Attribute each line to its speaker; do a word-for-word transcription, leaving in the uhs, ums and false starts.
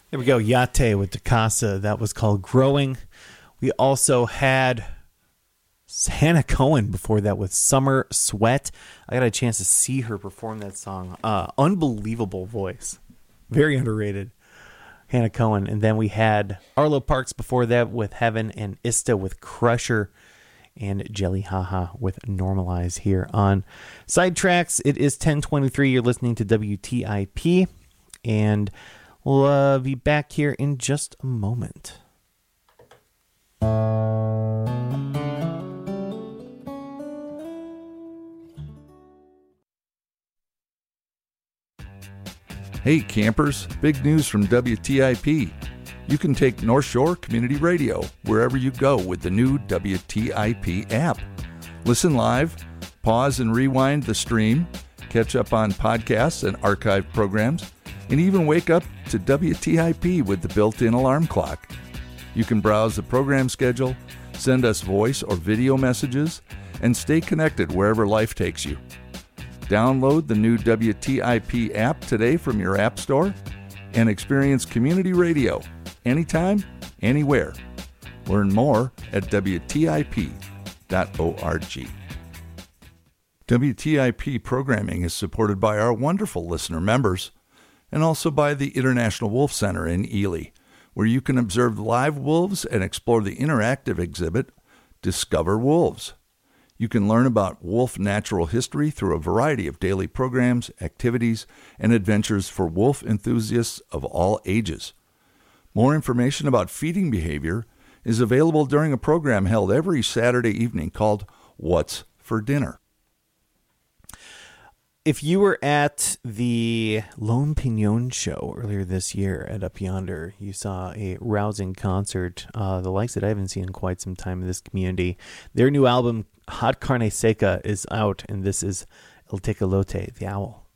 Speaker 1: There we go. Yate with Takasa. That was called Growing. We also had Hannah Cohen before that with Summer Sweat. I got a chance to see her perform that song. Uh, unbelievable voice. Very underrated. Hannah Cohen. And then we had Arlo Parks before that with Heaven, and Ista with Crusher, and Jelly Haha with Normalize here on Sidetracks. It is ten twenty-three. You're listening to W T I P, and we'll uh, be back here in just a moment.
Speaker 2: Hey campers, big news from W T I P. You can take North Shore Community Radio wherever you go with the new W T I P app. Listen live, pause and rewind the stream, catch up on podcasts and archived programs, and even wake up to W T I P with the built-in alarm clock. You can browse the program schedule, send us voice or video messages, and stay connected wherever life takes you. Download the new W T I P app today from your app store and experience community radio anytime, anywhere. Learn more at W T I P dot org. W T I P programming is supported by our wonderful listener members and also by the International Wolf Center in Ely, where you can observe live wolves and explore the interactive exhibit, Discover Wolves. You can learn about wolf natural history through a variety of daily programs, activities, and adventures for wolf enthusiasts of all ages. More information about feeding behavior is available during a program held every Saturday evening called What's for Dinner?
Speaker 1: If you were at the Lone Pignon show earlier this year at Up Yonder, you saw a rousing concert, uh, the likes that I haven't seen in quite some time in this community. Their new album, Hot Carne Seca, is out, and this is El Tecolote, the Owl.